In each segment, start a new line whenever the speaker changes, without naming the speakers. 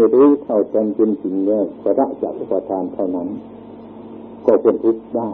รู้เท่ากันจริงๆแล้วก็ละจากอุปทานเท่านั้นก็เป็นทุกข์ได้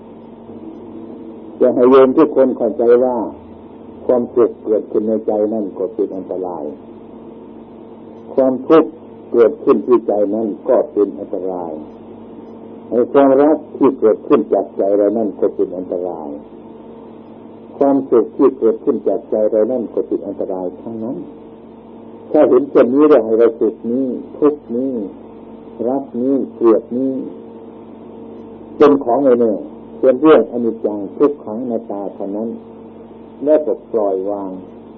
จะให้โยมทุกคนเข้าใจว่าความสุขเกิดขึ้นในใจนั่นก็เป็นอันตรายความทุกข์เกิดขึ้นที่ใจนั้นก็เป็นอันตรายในความรักที่เกิดขึ้นจากใจเรานั่นก็เป็นอันตรายความสุขที่เกิดขึ้นจากใจเรานั่นก็เป็นอันตรายทั้งนั้นถ้าเห็นเช่นนี้แล้วให้เราสุขนี้ทุกข์นี้รักนี้เกลียดนี้เป็นของไอ้เนี่ยเป็นเรื่องอนิจจังทุกขังอนัตตาเท่านั้นแล้วก็ปล่อยวาง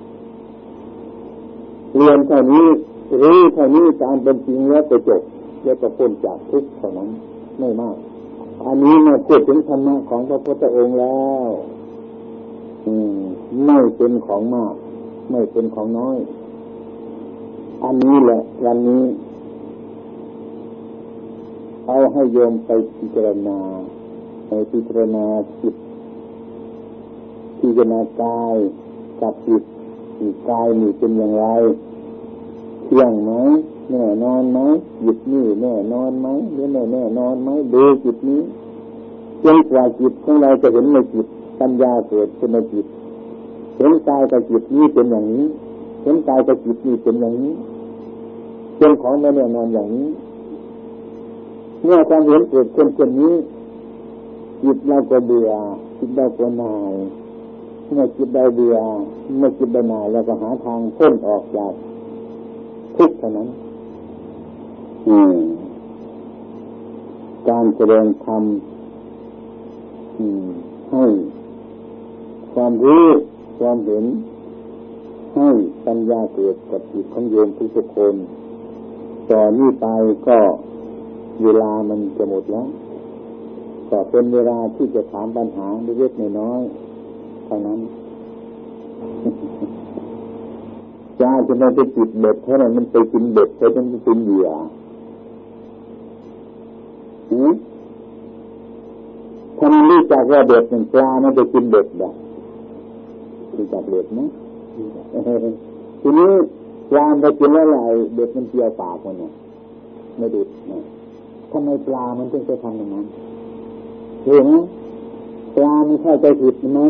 เรียนเท่านี้รู้เท่านี้ตามเป็นจริงแล้วก็จบแล้วก็พ้นจากทุกข์เท่านั้นไม่มากอันนี้มาพูดถึงธรรมะของพระพุทธองค์แล้วไม่เป็นของมากไม่เป็นของน้อยอันนี้แหละวันนี้เอาให้โยมไปพิจารณาในพิจารณาจิตพิจารณากายกับจิตกายนี่เป็นอย่างไรเที่ยงไหมแน่นอนไหมจิตนี่แน่นอนไหมหรือไม่แน่นอนไหมดูจิตนี้จนกว่าจิตของเราจะเห็นในจิตปัญญาเกิดขึ้นในจิตเห็นกายกับจิตนี้เป็นอย่างนี้เห็นกายกับจิตนี้เป็นอย่างนี้เป็นของไม่แน่นอนอย่างนี้เมื่อความเห็นเกิดขึ้นเช่นนี้จิตเราก็เบื่อจิตเราก็หน่ายเมื่อจิตเราเบื่อเมื่อจิตเราหน่ายเราก็หาทางพ้นออกจากทุกข์เท่านั้นการแสดงธรรมให้ความรู้ความเห็นให้ปัญญาเกิดกับจิตของโยมทุกคนต่อนี้ไปก็เวลามันจะหมดแล้วก็เป็นเวลาที่จะถามปัญหาเล็กๆน้อยๆเท่านั้นจะไม่ไปติดเบ็ดเท่านั้นมันไปกินเบ็ดไปจนกินเหยื่อถ้ามันรู้จักว่าเบ็ดมันปลามันไปกินเบ็ดได้รู้จักเบ็ดไหมทีนี้ปลาไปกินแล้วไรเบ็ดมันเกี่ยวปากมันเนี่ยไม่ดุดนะทำไมปลามันถึงจะทำอย่างนั้นเห็นไหมปลาไม่เข้าใจผิดมัน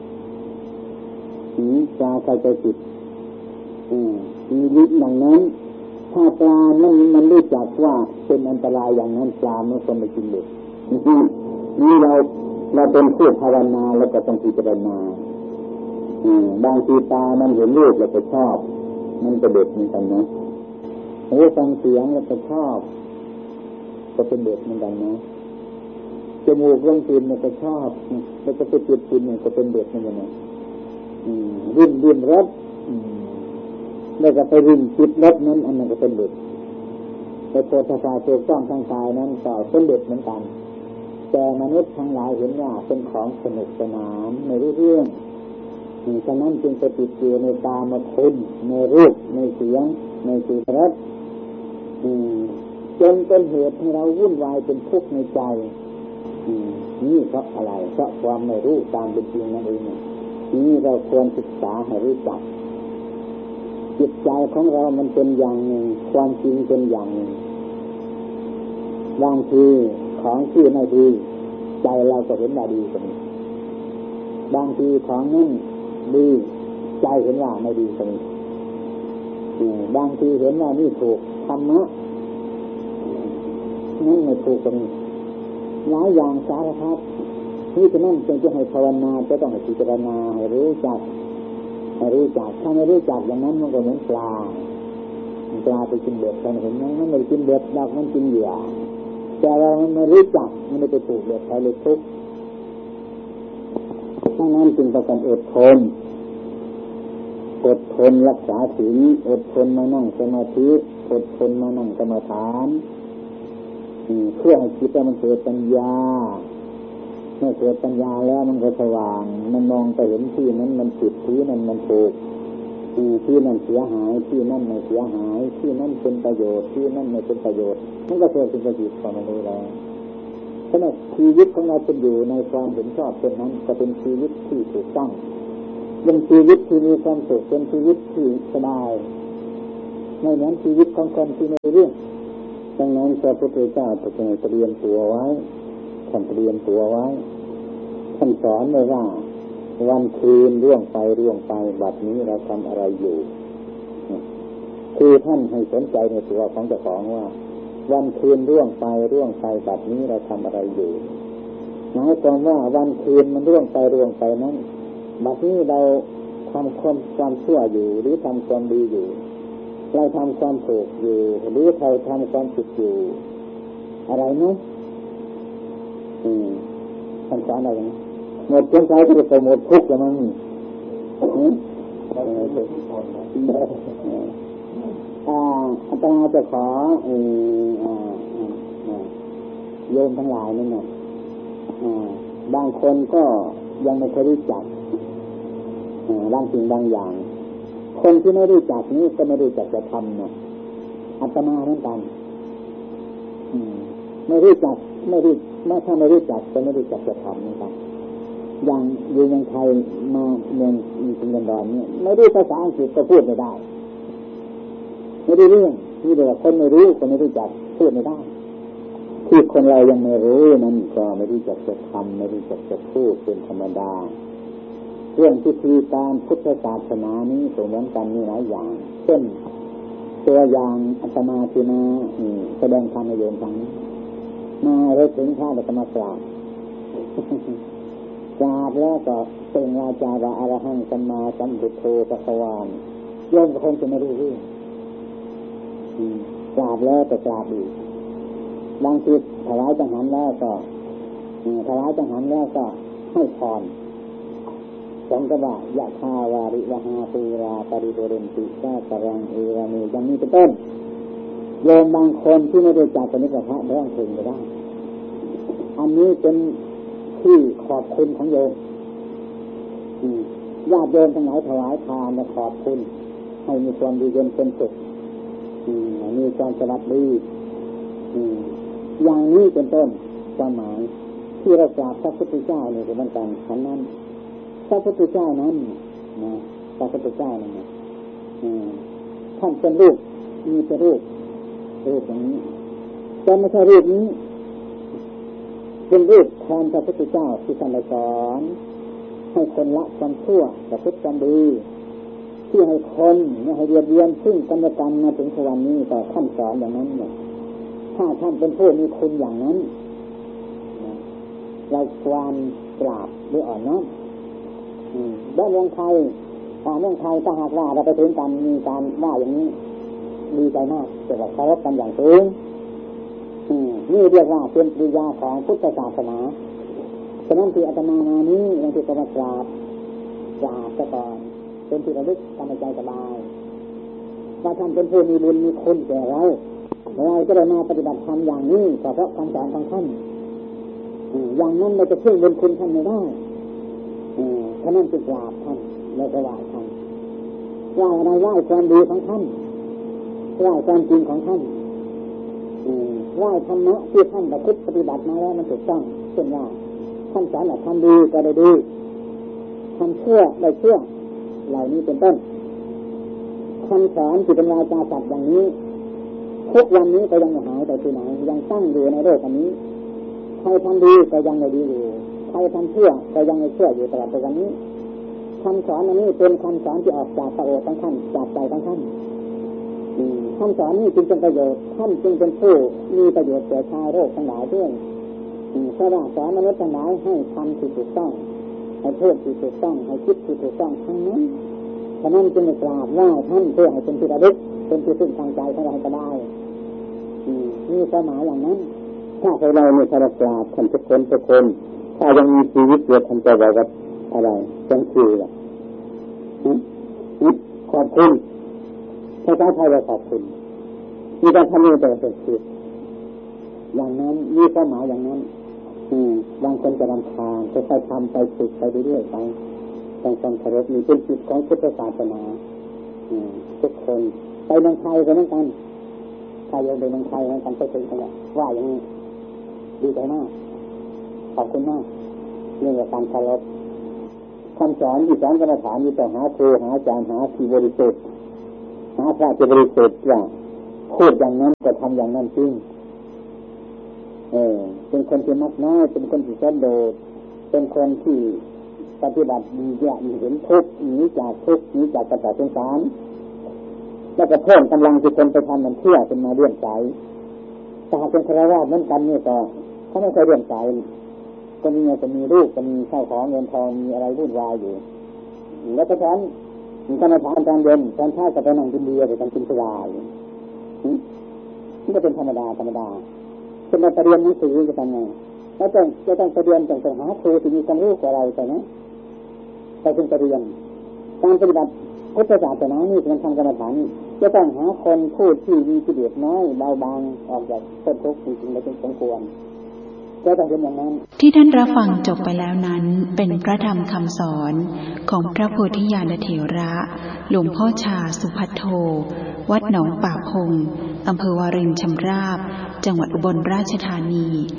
ปลาเข้าใจผิดชีวิตอย่างนั้นถ้าปลามันรู้จักว่าเป็นอันตรายอย่างนั้นปลาไม่ควรไปกินเบ็ดนี่เราเป็นผู้ภาวนาแล้วก็ต้องพิจารณาบางทีตามันเห็นรูปแล้วก็ชอบมันก็เด็ดเหมือนกันนะหูฟังเสียงแล้วก็ชอบก็เป็นเด็ดเหมือนกันนะจมูกเรื่องกลิ่นมันก็ชอบแล้วก็ไปจิตกลิ่นมันก็เป็นเด็ดเหมือนกันนะริมรสแล้วก็ไปริมจิตรสนั้นอันนั้นก็เป็นเด็ดไปโพธาถูกต้องทางกายนั้นก็เป็นเด็ดเหมือนกันแต่มนุษย์ทั้งหลายเห็นว่าเป็นของสนุกสนานไม่รู้เรื่องฉะนั้นจึงไปติดอยู่ในตามคุณในรูปในเสียงในจิตรสจนเป็นเหตุให้เราวุ่นวายเป็นทุกข์ในใจนี่เพราะอะไรเพราะความไม่รู้ตามเป็นจริงนั่นเองนี่เราควรศึกษาให้รู้จักจิตใจของเรามันเป็นอย่างหนึ่งความจริงเป็นอย่างหนึ่งบางทีของที่ไม่ดีใจเราก็เห็นว่าดีก็มีบางทีของนั้นดีใจเห็นว่าไม่ดีก็มีบางทีเห็นว่านี่ถูกธรรมะนั่นไม่ถูกก็มีหลายอย่างสารพัดที่ฉะนั้นจึงจะให้ภาวนาจะต้องให้พิจารณาให้รู้จักถ้าไม่รู้จักอย่างนั้นมันก็เหมือนปลาไปกินเบ็ดเห็นไหมมันไม่กินเบ็ดหรอกมันกินเหยื่อแต่เราไม่รู้จักมันไม่ไปถูกเบ็ดใครเลยทุกข์ดังนั้นจึงต้องอดทนรักษาศีลอดทนมานั่งสมาธิอดทนมานั่งกรรมฐานเพื่อให้จิตมันเกิดปัญญาเมื่อเกิดปัญญาแล้วมันก็สว่างมันมองไปเห็นที่นั้นมันผิดที่นั้นมันถูกที่นั้นเสียหายที่นั้นไม่เสียหายที่นั้นเป็นประโยชน์ที่นั้นไม่เป็นประโยชน์มันก็เกิดเป็นประโยชน์ต่อมาเลยแล้วฉะนั้นชีวิตของเราเป็นอยู่ในความเห็นชอบเช่นนั้นก็เป็นชีวิตที่ถูกต้องเป็นชีวิตที่มีความสุขเป็นชีวิตที่สบายไม่เหมือนชีวิตของคนที่ไม่เรื่องดังนั้นพระพุทธเจ้าจะเตรียมตัวไว้ท่านเตรียมตัวไว้ท่านสอนเลยว่าวันคืนล่วงไปบัดนี้เราทำอะไรอยู่คือท่านให้สนใจในตัวของเจ้าของว่าวันคืนล่วงไปบัดนี้เราทำอะไรอยู่หมายความว่าวันคืนมันล่วงไปนั้นบัดนี้เราทำความชั่วอยู่หรือทำความดีอยู่เราทำความถูกอยู่หรือเราทำความผิดอยู่อะไรไหมท่านสอนอะไรนะหมดสงสัยก็จะหมดทุกข์แล้วมั้งอาจารย์จะขอโยมทั้งหลายนี่นะบางคนก็ยังไม่เคยรู้จักบางสิ่งบางอย่างคนที่ไม่รู้จักนี้ก็ไม่รู้จักจะทำนะอาตมาเหมือนกันไม่รู้จักถ้าไม่รู้จักก็ไม่รู้จักจะทำเหมือนกันอย่างอยู่ยังไทยมาเมืองกรุงดอนเนี่ยไม่รู้ภาษาอังกฤษก็พูดไม่ได้ไม่ได้เรื่องที่เดี๋ยวคนไม่รู้คนไม่รู้จักพูดไม่ได้ที่คนเรายังไม่รู้นั้นก็ไม่รู้จักจะทำไม่รู้จักจะพูดเป็นธรรมดาเรื่องพิธีการพุทธศาสนานี้สมมติกันมีหลายอย่างเช่นตัวอย่างอาตมาที่มาแสดงธรรมในโยมฟังมาเรื่อถึงข้าจะมากราบกราบแล้วก็เป็นวาจาว่าอรหังสัมมาสัมพุทโธพระควานโยมก็คงจะไม่รู้เรื่องกราบแล้วก็กราบอีกบางทีถวายจังหันแล้วก็ให้พรสองกระบะยะคาวาริวหาปูราปริโภเรนติสาสรังเอวามีอย่างนี้เป็นต้นโยมบางคนที่ไม่ได้จักนิกพระร้องเพลงไปได้อันนี้เป็นที่ขอบคุณของโยมญาติโยมทั้งหลายถวายทานและขอบคุณให้มีความดีเย็นเป็นสุขมีความสวัสดีอย่างนี้เป็นต้นความหมายที่เรากราบพระพุทธเจ้าเนี่ยเป็นการขันนั้นพระพุทธเจ้านั้นนะพระพุทธเจ้านั่นนะท่านเป็นรูปมีแต่รูปอย่างนี้แต่ไม่ใช่รูปนี้เป็นรูปแทนพระพุทธเจ้าที่ท่านได้สอนให้คนละความชั่วประพฤติความดีที่ให้คนไม่ให้เรียนซึ่งกันและกันมาถึงทุกวันนี้ก็ท่านสอนอย่างนั้นเนี่ยถ้าท่านเป็นผู้มีคุณอย่างนั้นเราควรกราบหรืออ่อนน้อมด้านเมืองไทยถ้าหากว่าเราไปถึงกันมีการว่าอย่างนี้ดีใจมากจะแบบเคารพกันอย่างสูงนี่เรียกว่าเป็นปริยาของพุทธศาสนาฉะนั้นที่อาตมามานี้ยังที่จะมากราบซะก่อนเป็นที่ระลึกทำใจสบายว่าท่านเป็นผู้มีบุญมีคุณแก่เราจะได้มาปฏิบัติธรรมอย่างนี้ก็เพราะคำสอนของท่านอย่างนั้นเราจะเพิ่มบุญคุณท่านไม่ได้ฉะนั้นจึงกราบท่านแล้วก็ไหว้ท่านไหว้อะไรไหว้ความดีของท่านไหว้ความจริงของท่านไหว้ธรรมะที่ท่านประพฤติปฏิบัติมาแล้วมันถูกต้องเช่นว่าท่านสอนว่าทำดีก็ได้ดีทำชั่วได้ชั่วเหล่านี้เป็นต้นคำสอนที่เป็นวาจาสัตย์อย่างนี้ทุกวันนี้ก็ยังไม่หายไปที่ไหนยังตั้งอยู่ในโลกอันนี้ใครทำดีก็ยังไม่ดีอยู่ใครทำชั่วก็ยังไม่ชั่วอยู่ตลอดไปวันนี้คำสอนอันนี้เป็นคำสอนที่ออกจากพระโอษฐ์ของท่านจากใจของท่านคำสอนนี้จึงเป็นประโยชน์ท่านจึงเป็นผู้มีประโยชน์แก่ชาวโลกทั้งหลายด้วยเพราะว่าสอนมนุษย์ทั้งหลายให้ทำที่ถูกต้องให้พูดที่ถูกต้องให้คิดที่ถูกต้องทั้งนั้นฉะนั้นจึงกราบไหว้ท่านเพื่อให้เป็นที่ระลึกเป็นที่พึ่งทางใจของเราก็ได้นี่ความหมายอย่างนั้นถ้าเราเนี่ยถ้าเรากราบท่านทุกคนถ้ายังมีชีวิตอยู่ท่านจะบอกว่าอะไรจังคือล่ะขอบคุณภาษาไทยเราขอบคุณมีการทำนี่แต่เป็นชีวิตอย่างนั้นมีความหมายอย่างนั้นบางคนจะรำคาญจะไปทำไปฝึกไปเรื่อยๆไปต้องความเคารพมีเป็นจิตของพุทธศาสนาทุกคนไปเมืองไทยก็เหมือนกันถ้าโยมไปเมืองไทยเหมือนกันก็ถึงกันว่าอย่างนี้ดีใจมากขอบคุณมากเรื่องการเคารพคำสอนที่สอนกรรมฐานมีแต่หาครูหาอาจารย์หาที่บริสุทธิ์หาพระที่บริสุทธิ์ว่าคพูดอย่างนั้นก็ทำอย่างนั้นจริงเป็นคนที่มักน้อยเป็นคนที่สันโดษเป็นคนที่ปฏิบัติดีอย่างเห็นทุกข์หนีจากทุกข์หนีจากกระแสสงสารแล้วก็เพิ่มกำลังที่คนไปทำมันเชื่อเป็นมาเลื่อนสายถ้าเป็นฆราวาสเหมือนกันนี่ก็เขาไม่เคยเลื่อนสายก็มีเงินก็มีลูกก็มีข้าวของเงินทองมีอะไรวุ่นวายอยู่แล้วก็ฉะนั้นมีการทานตอนเย็นตอนเช้าก็ไปนั่งกินเบียร์ไปกินสุรานี่ก็เป็นธรรมดาเป็นมาเรียนหนังสือจะทำไงแล้วจะต้องเรียนต้องหาครูที่มีความรู้กว่าเราใช่ไหมไปจึงเรียนการปฏิบัติพุทธศาสนานี่เป็นทางกรรมฐานจะต้องหาคนพูดที่มีกิเลสน้อยเบาบางออกจากต้นทุกข์จริงๆไม่เป็นสมควรก็ต้องเป็นอย่างนั้น
ที่ท่านรับฟังจบไปแล้วนั้นเป็นพระธรรมคำสอนของพระโพธิญาณเถระหลวงพ่อชาสุภัทโทวัดหนองป่าพงอำเภอวารินชำราบจังหวัดอุบลราชธานี